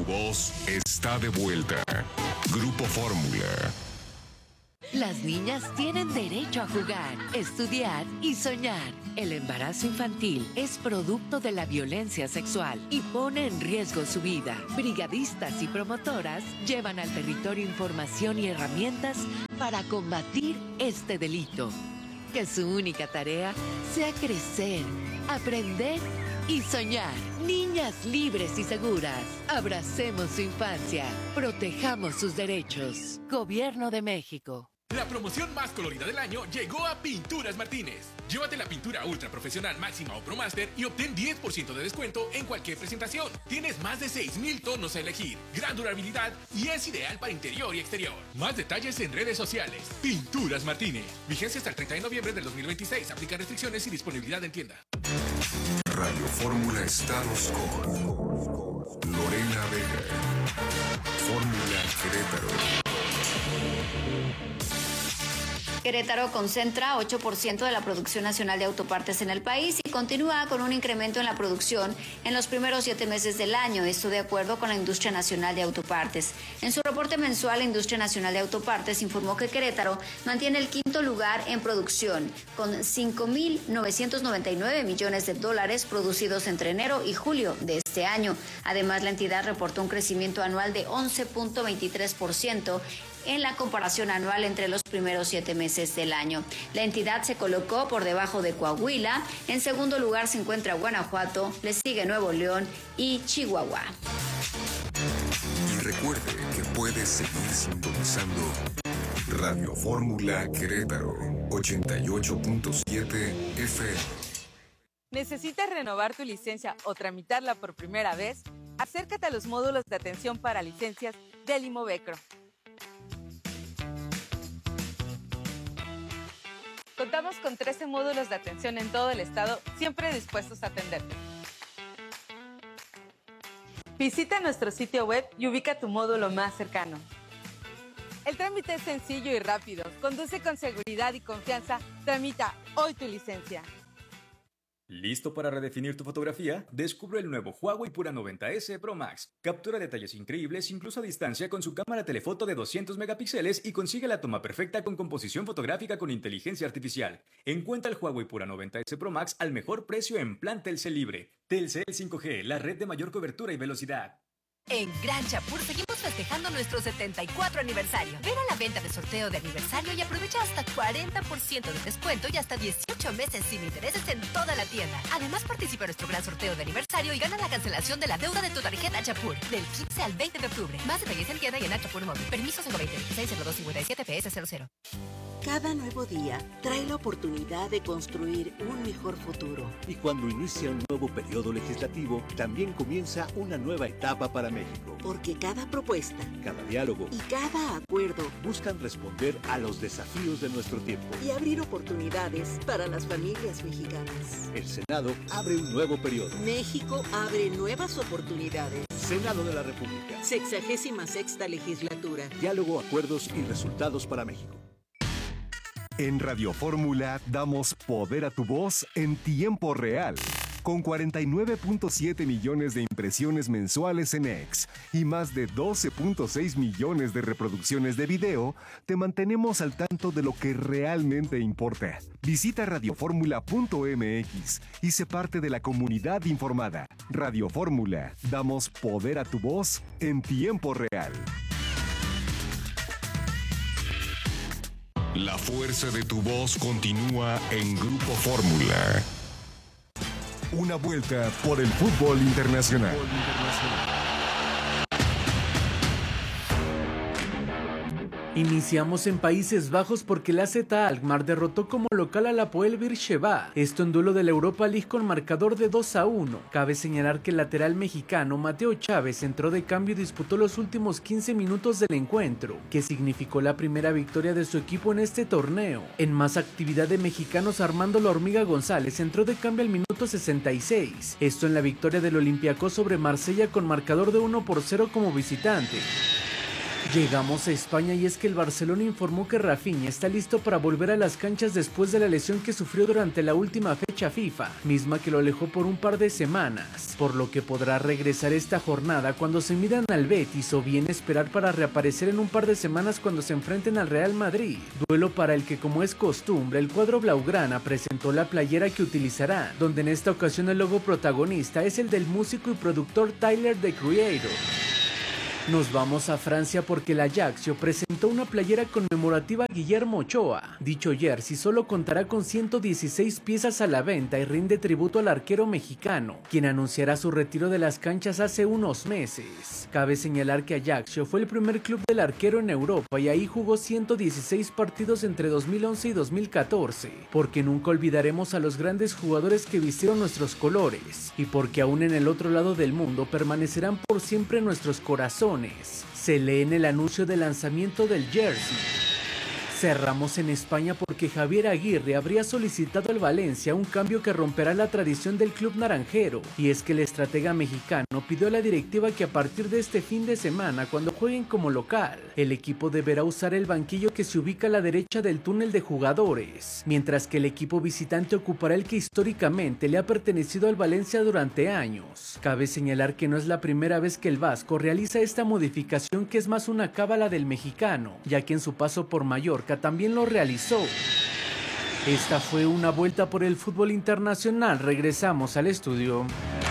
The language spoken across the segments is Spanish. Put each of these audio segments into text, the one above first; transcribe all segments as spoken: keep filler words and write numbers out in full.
Tu voz está de vuelta. Grupo Fórmula. Las niñas tienen derecho a jugar, estudiar y soñar. El embarazo infantil es producto de la violencia sexual y pone en riesgo su vida. Brigadistas y promotoras llevan al territorio información y herramientas para combatir este delito. Que su única tarea sea crecer, aprender y soñar. Niñas libres y seguras. Abracemos su infancia. Protejamos sus derechos. Gobierno de México. La promoción más colorida del año llegó a Pinturas Martínez. Llévate la pintura ultra profesional máxima o ProMaster y obtén diez por ciento de descuento en cualquier presentación. Tienes más de seis mil tonos a elegir, gran durabilidad y es ideal para interior y exterior. Más detalles en redes sociales. Pinturas Martínez. Vigencia hasta el treinta de noviembre del dos mil veintiséis. Aplica restricciones y disponibilidad en tienda. Radio Fórmula Estados con Lorena Vega. Fórmula Querétaro. Querétaro concentra ocho por ciento de la producción nacional de autopartes en el país y continúa con un incremento en la producción en los primeros siete meses del año, esto de acuerdo con la Industria Nacional de Autopartes. En su reporte mensual, la Industria Nacional de Autopartes informó que Querétaro mantiene el quinto lugar en producción, con cinco mil novecientos noventa y nueve millones de dólares producidos entre enero y julio de este año. Además, la entidad reportó un crecimiento anual de once punto veintitrés por ciento en la comparación anual entre los primeros siete meses del año. La entidad se colocó por debajo de Coahuila. En segundo lugar se encuentra Guanajuato, le sigue Nuevo León y Chihuahua. Y recuerde que puede seguir sintonizando Radio Fórmula Querétaro ochenta y ocho punto siete F M. ¿Necesitas renovar tu licencia o tramitarla por primera vez? Acércate a los módulos de atención para licencias del Imovecro. Contamos con trece módulos de atención en todo el estado, siempre dispuestos a atenderte. Visita nuestro sitio web y ubica tu módulo más cercano. El trámite es sencillo y rápido. Conduce con seguridad y confianza. Tramita hoy tu licencia. ¿Listo para redefinir tu fotografía? Descubre el nuevo Huawei Pura noventa ese Pro Max. Captura detalles increíbles incluso a distancia con su cámara telefoto de doscientos megapíxeles y consigue la toma perfecta con composición fotográfica con inteligencia artificial. Encuentra el Huawei Pura noventa ese Pro Max al mejor precio en plan Telcel Libre. Telcel cinco G, la red de mayor cobertura y velocidad. En Gran Chapur seguimos festejando nuestro setenta y cuatro aniversario. Ven a la venta de sorteo de aniversario y aprovecha hasta cuarenta por ciento de descuento y hasta dieciocho meses sin intereses en toda la tienda. Además, participa en nuestro gran sorteo de aniversario y gana la cancelación de la deuda de tu tarjeta Chapur del quince al veinte de octubre. Más detalles en tienda y en Chapur Móvil. Permiso cinco veinte dieciséis cero dos cincuenta y siete P S cero cero. Cada nuevo día trae la oportunidad de construir un mejor futuro. Y cuando inicia un nuevo periodo legislativo, también comienza una nueva etapa para México. Porque cada propuesta, cada diálogo y cada acuerdo buscan responder a los desafíos de nuestro tiempo y abrir oportunidades para las familias mexicanas. El Senado abre un nuevo periodo. México abre nuevas oportunidades. Senado de la República. Sexagésima sexta legislatura. Diálogo, acuerdos y resultados para México. En Radio Fórmula damos poder a tu voz en tiempo real. Con cuarenta y nueve punto siete millones de impresiones mensuales en X y más de doce punto seis millones de reproducciones de video, te mantenemos al tanto de lo que realmente importa. Visita radio fórmula punto m x y sé parte de la comunidad informada. Radio Fórmula, damos poder a tu voz en tiempo real. La fuerza de tu voz continúa en Grupo Fórmula. Una vuelta por el fútbol internacional. Iniciamos en Países Bajos porque la A Z Alkmaar derrotó como local a la Hapoel Beersheva, esto en duelo de la Europa League con marcador de dos a uno. Cabe señalar que el lateral mexicano Mateo Chávez entró de cambio y disputó los últimos quince minutos del encuentro, que significó la primera victoria de su equipo en este torneo. En más actividad de mexicanos, Armando La Hormiga González entró de cambio al minuto sesenta y seis, esto en la victoria del Olympiacos sobre Marsella con marcador de uno por cero como visitante. Llegamos a España y es que el Barcelona informó que Rafinha está listo para volver a las canchas después de la lesión que sufrió durante la última fecha FIFA, misma que lo alejó por un par de semanas, por lo que podrá regresar esta jornada cuando se midan al Betis o bien esperar para reaparecer en un par de semanas cuando se enfrenten al Real Madrid, duelo para el que, como es costumbre, el cuadro blaugrana presentó la playera que utilizará, donde en esta ocasión el logo protagonista es el del músico y productor Tyler, The Creator. Nos vamos a Francia porque el Ajaccio presentó una playera conmemorativa a Guillermo Ochoa. Dicho jersey solo contará con ciento dieciséis piezas a la venta y rinde tributo al arquero mexicano, quien anunciará su retiro de las canchas hace unos meses. Cabe señalar que Ajaccio fue el primer club del arquero en Europa y ahí jugó ciento dieciséis partidos entre dos mil once y dos mil catorce, porque nunca olvidaremos a los grandes jugadores que vistieron nuestros colores y porque aún en el otro lado del mundo permanecerán por siempre en nuestros corazones. Se lee en el anuncio de lanzamiento del jersey. Cerramos en España porque Javier Aguirre habría solicitado al Valencia un cambio que romperá la tradición del club naranjero, y es que el estratega mexicano pidió a la directiva que a partir de este fin de semana, cuando jueguen como local, el equipo deberá usar el banquillo que se ubica a la derecha del túnel de jugadores, mientras que el equipo visitante ocupará el que históricamente le ha pertenecido al Valencia durante años. Cabe señalar que no es la primera vez que el vasco realiza esta modificación, que es más una cábala del mexicano, ya que en su paso por Mallorca también lo realizó. Esta fue una vuelta por el fútbol internacional. Regresamos al estudio.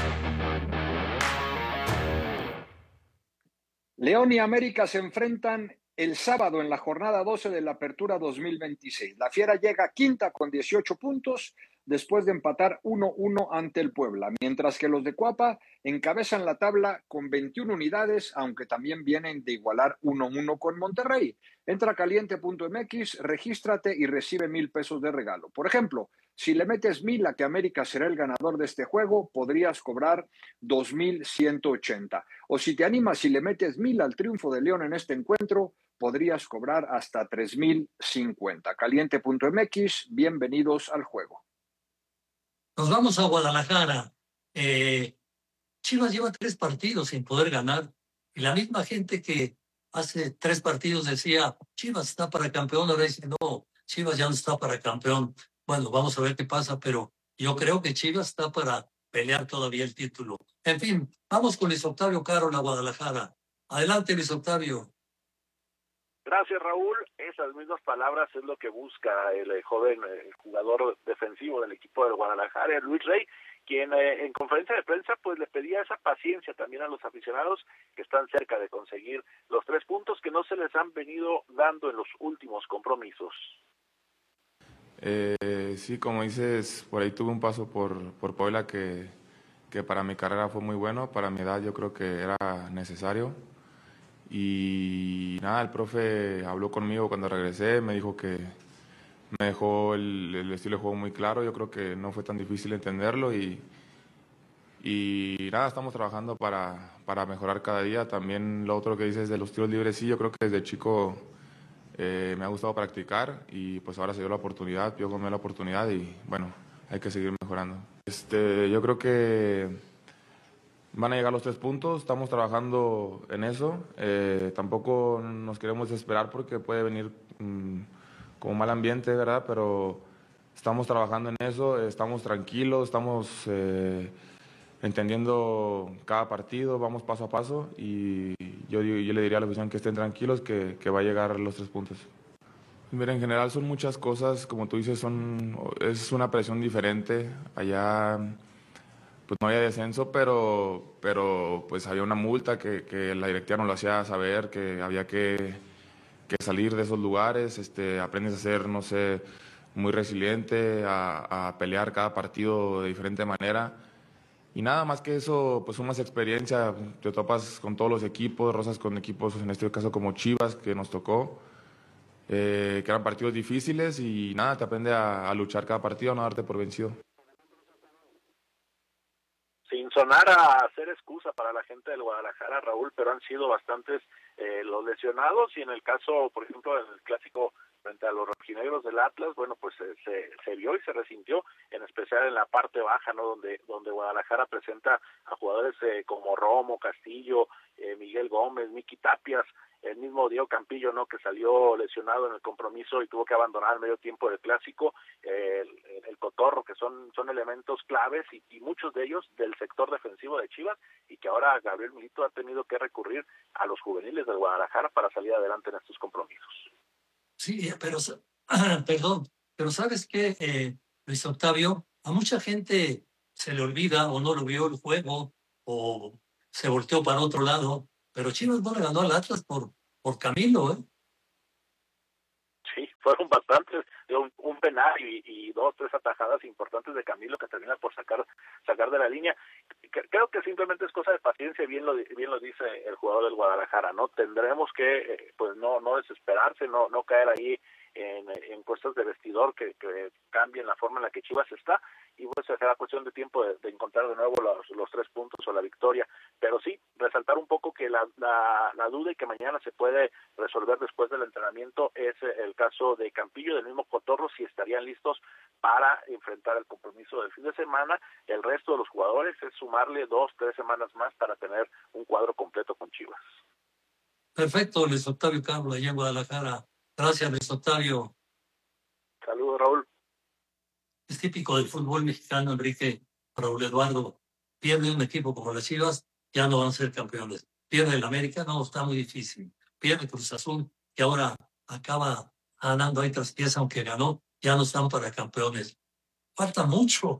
León y América se enfrentan el sábado en la jornada doce de la Apertura dos mil veintiséis. La Fiera llega quinta con dieciocho puntos después de empatar uno uno ante el Puebla, mientras que los de Cuapa encabezan la tabla con veintiuna unidades, aunque también vienen de igualar uno uno con Monterrey. Entra a caliente punto m x, regístrate y recibe mil pesos de regalo. Por ejemplo, si le metes mil a que América será el ganador de este juego, podrías cobrar dos mil ciento ochenta. O si te animas y le metes mil al triunfo de León en este encuentro, podrías cobrar hasta tres mil cincuenta. caliente punto m x, bienvenidos al juego. Nos vamos a Guadalajara. Eh, Chivas lleva tres partidos sin poder ganar. Y la misma gente que hace tres partidos decía, Chivas está para campeón, ahora dice, no, Chivas ya no está para campeón. Bueno, vamos a ver qué pasa, pero yo creo que Chivas está para pelear todavía el título. En fin, vamos con Luis Octavio Caro en la Guadalajara. Adelante, Luis Octavio. Gracias, Raúl. Esas mismas palabras es lo que busca el eh, joven eh, jugador defensivo del equipo del Guadalajara, Luis Rey, quien eh, en conferencia de prensa pues le pedía esa paciencia también a los aficionados que están cerca de conseguir los tres puntos que no se les han venido dando en los últimos compromisos. Eh, sí, como dices, por ahí tuve un paso por, por Puebla que, que para mi carrera fue muy bueno, para mi edad yo creo que era necesario. Y nada, el profe habló conmigo cuando regresé, me dijo que me dejó el, el estilo de juego muy claro, yo creo que no fue tan difícil entenderlo y, y nada, estamos trabajando para, para mejorar cada día. También lo otro que dices de los tiros libres, sí, yo creo que desde chico eh, me ha gustado practicar y pues ahora se dio la oportunidad, yo tomé la oportunidad y bueno, hay que seguir mejorando. Este, yo creo que van a llegar los tres puntos, estamos trabajando en eso, eh, tampoco nos queremos desesperar porque puede venir mmm, como mal ambiente, ¿verdad? Pero estamos trabajando en eso, estamos tranquilos, estamos eh, entendiendo cada partido, vamos paso a paso y yo, yo, yo le diría a la afición que estén tranquilos, que, que va a llegar los tres puntos. Mira, en general son muchas cosas, como tú dices, son, es una presión diferente, allá pues no había descenso, pero, pero pues había una multa que, que la directiva nos lo hacía saber, que había que, que salir de esos lugares, este, aprendes a ser, no sé, muy resiliente, a, a pelear cada partido de diferente manera. Y nada más que eso, pues sumas experiencia, te topas con todos los equipos, rozas con equipos, en este caso como Chivas, que nos tocó, eh, que eran partidos difíciles y nada, te aprende a, a luchar cada partido, a no darte por vencido. Sin sonar a hacer excusa para la gente del Guadalajara, Raúl, pero han sido bastantes eh, los lesionados y en el caso, por ejemplo, en el clásico frente a los rojinegros del Atlas, bueno, pues eh, se, se vio y se resintió, en especial en la parte baja, ¿no? Donde, donde Guadalajara presenta a jugadores eh, como Romo, Castillo, eh, Miguel Gómez, Miki Tapias, el mismo Diego Campillo, ¿no? Que salió lesionado en el compromiso y tuvo que abandonar al medio tiempo del clásico, eh, el, el Cotorro, que son, son elementos claves y, y muchos de ellos del sector defensivo de Chivas, y que ahora Gabriel Milito ha tenido que recurrir a los juveniles del Guadalajara para salir adelante en estos compromisos. Sí, pero, perdón, pero ¿sabes qué, eh, Luis Octavio? A mucha gente se le olvida o no lo vio el juego o se volteó para otro lado, pero Chivas no le ganó al Atlas por, por Camilo, ¿eh? Sí, fueron bastantes, un, un penal y, y dos, tres atajadas importantes de Camilo que termina por sacar sacar de la línea. Creo que simplemente es cosa de paciencia, bien lo bien lo dice el jugador del Guadalajara, ¿no? Tendremos que pues no no desesperarse, no no caer ahí en encuestas de vestidor que, que cambien la forma en la que Chivas está, y pues será cuestión de tiempo de, de encontrar de nuevo los, los tres puntos o la victoria. Pero sí, resaltar un poco que la, la, la duda y que mañana se puede resolver después del entrenamiento es el caso de Campillo, del mismo Cotorro, si estarían listos para enfrentar el compromiso del fin de semana. El resto de los jugadores es sumarle dos, tres semanas más para tener un cuadro completo con Chivas. Perfecto, Luis Octavio Carlos, allá en Guadalajara. Gracias, Luis Octavio. Saludos, Raúl. Es típico del fútbol mexicano, Enrique. Raúl Eduardo, pierde un equipo como las Chivas, ya no van a ser campeones. Pierde el América, no, está muy difícil. Pierde Cruz Azul, que ahora acaba ganando ahí tras pieza, aunque ganó, ya no están para campeones. Falta mucho.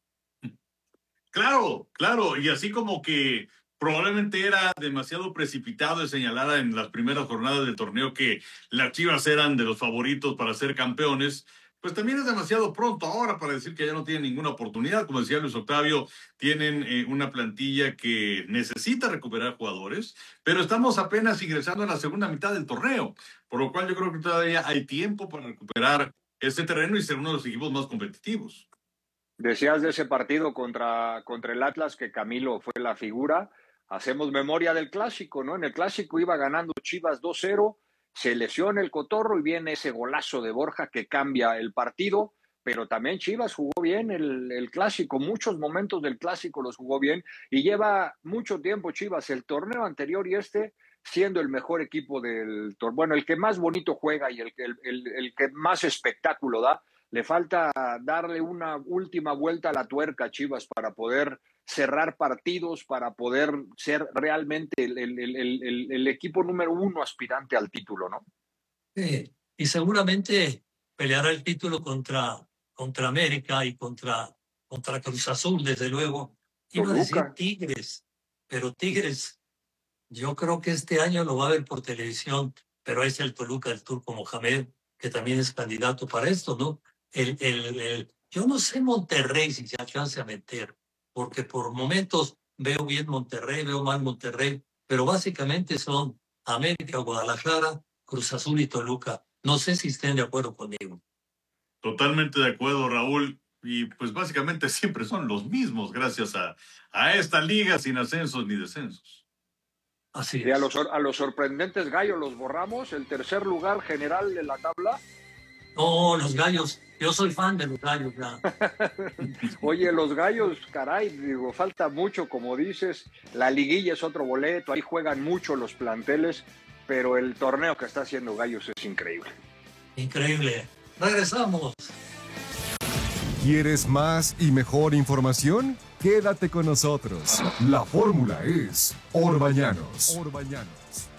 Claro, claro, y así como que probablemente era demasiado precipitado de señalar en las primeras jornadas del torneo que las Chivas eran de los favoritos para ser campeones, pues también es demasiado pronto ahora para decir que ya no tienen ninguna oportunidad. Como decía Luis Octavio, tienen eh, una plantilla que necesita recuperar jugadores, pero estamos apenas ingresando a la segunda mitad del torneo, por lo cual yo creo que todavía hay tiempo para recuperar este terreno y ser uno de los equipos más competitivos. Decías de ese partido contra, contra el Atlas que Camilo fue la figura. Hacemos memoria del clásico, ¿no? En el clásico iba ganando Chivas dos cero, se lesiona el Cotorro y viene ese golazo de Borja que cambia el partido, pero también Chivas jugó bien el, el clásico, muchos momentos del clásico los jugó bien y lleva mucho tiempo Chivas, el torneo anterior y este, siendo el mejor equipo del torneo, bueno, el que más bonito juega y el, el, el, el que más espectáculo da. Le falta darle una última vuelta a la tuerca a Chivas para poder cerrar partidos, para poder ser realmente el, el, el, el, el equipo número uno aspirante al título, ¿no? Sí, y seguramente peleará el título contra, contra América y contra, contra Cruz Azul, desde luego. Iba a decir Tigres, pero Tigres, yo creo que este año lo va a ver por televisión, pero es el Toluca del Turco Mohamed, que también es candidato para esto, ¿no? El, el, el, yo no sé Monterrey si se alcance a meter, porque por momentos veo bien Monterrey, veo mal Monterrey, pero básicamente son América, Guadalajara, Cruz Azul y Toluca. No sé si estén de acuerdo conmigo. Totalmente de acuerdo, Raúl. Y pues básicamente siempre son los mismos gracias a, a esta liga sin ascensos ni descensos. Así y a los, a los sorprendentes gallos los borramos, el tercer lugar general de la tabla. No, los gallos. Yo soy fan de los gallos ya. Oye, los gallos, caray, digo, falta mucho, como dices. La liguilla es otro boleto, ahí juegan mucho los planteles, pero el torneo que está haciendo Gallos es increíble. Increíble. Regresamos. ¿Quieres más y mejor información? Quédate con nosotros. La fórmula es Orbañanos. Orbañanos.